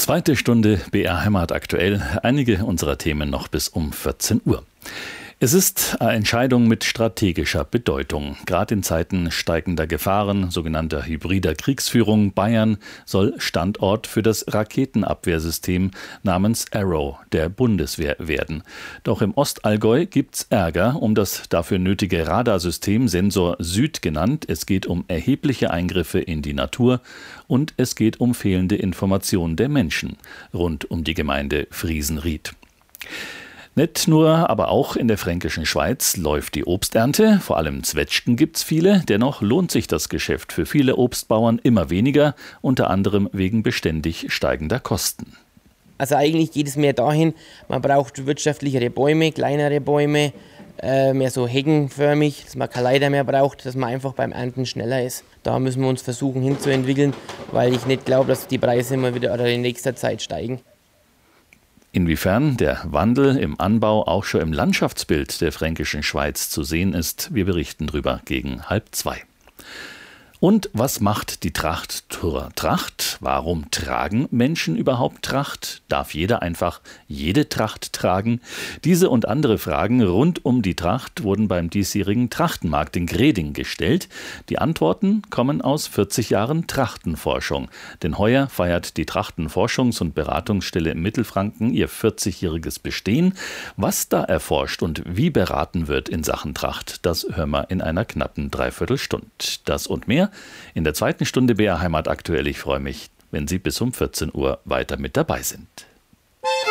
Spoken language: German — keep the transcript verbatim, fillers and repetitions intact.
Zweite Stunde B R Heimat aktuell. Einige unserer Themen noch bis um vierzehn Uhr. Es ist eine Entscheidung mit strategischer Bedeutung. Gerade in Zeiten steigender Gefahren, sogenannter hybrider Kriegsführung, Bayern soll Standort für das Raketenabwehrsystem namens Arrow der Bundeswehr werden. Doch im Ostallgäu gibt's Ärger um das dafür nötige Radarsystem Sensor Süd genannt. Es geht um erhebliche Eingriffe in die Natur und es geht um fehlende Information der Menschen rund um die Gemeinde Friesenried. Nicht nur, aber auch in der fränkischen Schweiz läuft die Obsternte. Vor allem Zwetschgen gibt's viele. Dennoch lohnt sich das Geschäft für viele Obstbauern immer weniger, unter anderem wegen beständig steigender Kosten. Also eigentlich geht es mehr dahin, man braucht wirtschaftlichere Bäume, kleinere Bäume, äh, mehr so heckenförmig, dass man keine Leiter mehr braucht, dass man einfach beim Ernten schneller ist. Da müssen wir uns versuchen hinzuentwickeln, weil ich nicht glaube, dass die Preise immer wieder oder in nächster Zeit steigen. Inwiefern der Wandel im Anbau auch schon im Landschaftsbild der fränkischen Schweiz zu sehen ist, wir berichten drüber gegen halb zwei. Und was macht die Tracht zur Tracht? Warum tragen Menschen überhaupt Tracht? Darf jeder einfach jede Tracht tragen? Diese und andere Fragen rund um die Tracht wurden beim diesjährigen Trachtenmarkt in Greding gestellt. Die Antworten kommen aus vierzig Jahren Trachtenforschung. Denn heuer feiert die Trachtenforschungs- und Beratungsstelle im Mittelfranken ihr vierzigjähriges Bestehen. Was da erforscht und wie beraten wird in Sachen Tracht, das hören wir in einer knappen Dreiviertelstunde. Das und mehr in der zweiten Stunde B R Heimat aktuell. Ich freue mich, wenn Sie bis um vierzehn Uhr weiter mit dabei sind.